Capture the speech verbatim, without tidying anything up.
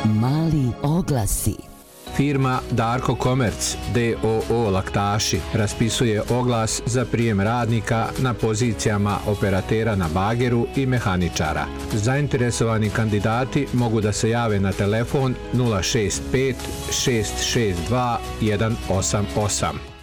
Mali oglasi. Firma Darko Komerc d o o Laktaši raspisuje oglas za prijem radnika na pozicijama operatera na bageru i mehaničara. Zainteresovani kandidati mogu da se jave na telefon nula šest pet šest šest dva jedan osam osam.